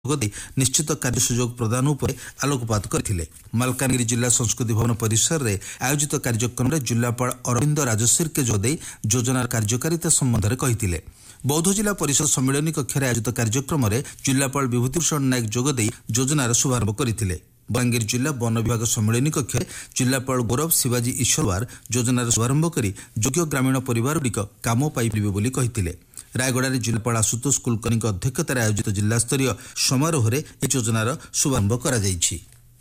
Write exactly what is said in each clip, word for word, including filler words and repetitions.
निश्चित कार्य सुजोग प्रदान उपर आलोकपात करथिले। मालकानगिरी जिला संस्कृति भवन परिसर में आयोजित कार्यक्रम में जिलापाल अरविंद राजश्री के जोदे योजनार कार्यकारिता संबंध में कहिथिले। बौद्ध जिला परिषद सम्मिलनी कक्ष आयोजित कार्यक्रम में जिलापाल विभूतिभूषण नायक जोगदे योजनार शुभारंभ करथिले। बलांगीर जिला वन विभाग सम्मिलनी कक्ष जिलापाल गौरव शिवाजी ईश्वरवार योजनार शुभारंभ करी योग्य ग्रामीण परिवारगुड़िक काम पाइबे बोली कहिथिले। रायगड़ा जिलापाल आशुतोष कुलकर्णी अध्यक्षतार आयोजित जिलास्तरीय समारोह में यह योजनार शुभारंभ करा जायछि।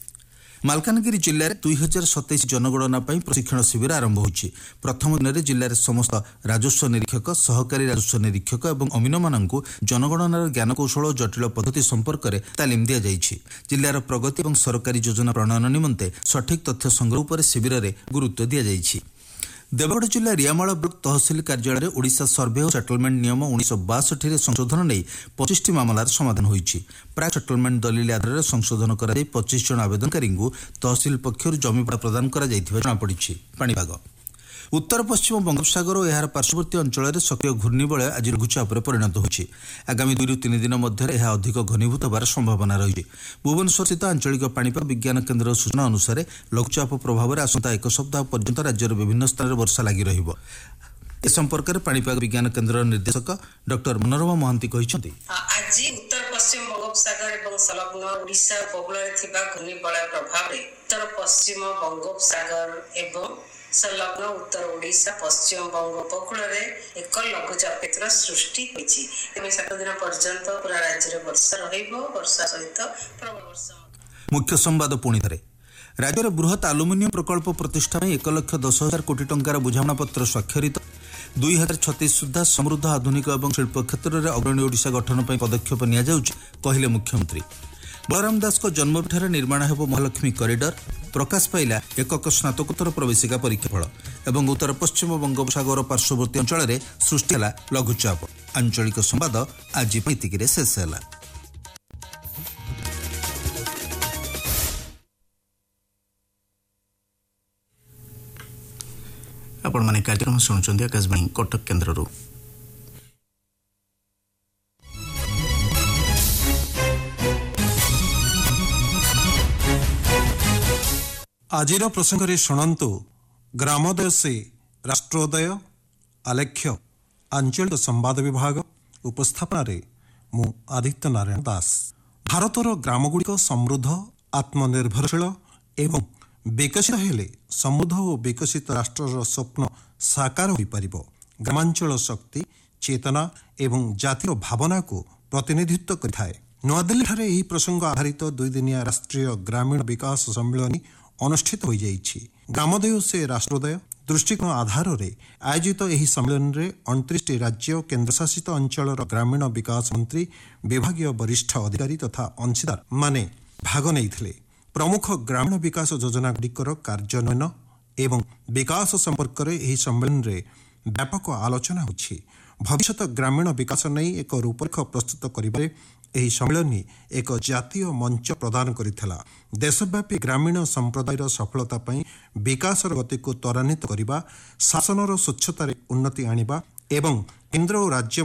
मालकानगिरी जिले में दुई हजार सतैश जनगणना प्रशिक्षण शिविर आरंभ होछि। प्रथम दिन में जिले में समस्त राजस्व निरीक्षक, सहकारी राजस्व निरीक्षक और अमीन मानू जनगणनार ज्ञानकौशल और जटिल पद्धति संपर्क में तालीम दि जाइछि। जिलार प्रगति और सरकारी योजना प्रणयन निमंते सठिक तथ्य संग्रह पर शिविर में गुरुत्व दि जाइछि। देवगढ़ जिला रियामाल ब्लॉक तहसिल कार्यालय ओडिशा सर्वे और सेटलमेंट नियम उन्नीस बासठ संशोधन नहीं पच्चीस मामलार समाधान होइछि। प्राय सेटलमेंट दलिल आधार में संशोधन कर पच्चीस जन आवेदनकारी तहसिल पक्षर जमीपड़ा प्रदान कर जनापड़ी। पाणीपाग उत्तर पश्चिम बंगोपसागर और यार पार्श्ववर्ती अंचल में सक्रिय घूर्णिबलय आज लघुचाप परिणत होछि। आगामी दुई तीन दिन मध्य यह अधिक घनीभूत होवार संभावना रही। भुवनेश्वर स्थित आंचलिक पाणीपाग विज्ञान केन्द्र सूचना अनुसार लघुचाप प्रभाव में आसंता एक सप्ताह पर्यंत राज्यर विभिन्न स्थान में वर्षा लगी रहिब। ए संपर्क में पाणीपाग विज्ञान केन्द्र निर्देशक डॉक्टर मनोरमा महांती कहिसेंति, आज उत्तर पश्चिम बंगोपसागर एवं संलग्न ओडिशा उपकूल घूर्णिबलय प्रभाव में उत्तर पश्चिम बंगोपसागर एवं संलग्न उत्तर ओडिशा पश्चिम बंग उपकूल एक लघुचाप क्षेत्र सृष्टि होइछि। एवं सात दिन पर्यंत पूरा राज्य में वर्षा रहिबो। वर्षा सहित प्रबल वर्षा। मुख्य संवाद पुणी थे। राज्य में बृहत आलुमिनियम प्रकल्प प्रतिष्ठा में एक लक्ष दस हजार कोटी टंकार बुझामणा पत्र स्वाक्षरित। दुई हजार छत्तीस सुधा समृद्ध आधुनिक और शिल्प क्षेत्र में अग्रणी ओडिशा गठन पर पदक्षेप निया जाउछि कहिले मुख्यमंत्री। बलराम दास को जन्मपीठर निर्माण हेब महालक्ष्मी कॉरिडोर। प्रकाश पाइला एकक स्नातकोत्तर प्रवेशिका परीक्षाफल एवं उत्तर पश्चिम बंगोपसागर पार्श्ववर्ती अंचल में सृष्टि है लघुचाप। आंचलिक संवाद आज इतिकिरे शेष है। आपण माने कार्यक्रम शुणुचंदी आकाशवाणी कटक केन्द्ररू। आजिर प्रसंग रे शुणंतु ग्रामोदय से राष्ट्रोदय आलेख्य आंचलिक संवाद विभाग उपस्थापना रे मु आदित्य नारायण दास। भारतर ग्रामगुड़िक समृद्ध आत्मनिर्भरशील एवं विकसित हेले समृद्ध और विकसित राष्ट्रर स्वप्न साकार हो पारिबो। ग्रामांचल शक्ति चेतना एवं जातीय भावना को प्रतिनिधित्व करिथाए। नुआदिल्ली ठारे एही प्रसंग आधारित दुई दिनिया राष्ट्रीय ग्रामीण विकास सम्मेलन अनुष्ठित हो जाइछि। ग्रामोदय से राष्ट्रोदय दृष्टिकोण आधार रे आयोजित एही सम्मेलन रे उनतीस राज्य और केन्द्रशासित अंचल ग्रामीण विकास मंत्री, विभागीय वरिष्ठ अधिकारी तथा अंशीदार माने भाग नैथिले। प्रमुख ग्रामीण विकास योजना गुड़िकर कार्यान्वयन एवं विकास संपर्क में यह सम्मेलन रे व्यापक आलोचना होछि। भविष्यत ग्रामीण विकास नहीं एक रूपरेख प्रस्तुत करिबारे एही सम्मेलन एक जातीय मंच प्रदान करिथिला। देशव्यापी ग्रामीण संप्रदायर सफलता पई विकास गति को त्वरान्वित करिबा, शासनर स्वच्छतार उन्नति आनिबा एवं केन्द्र और राज्य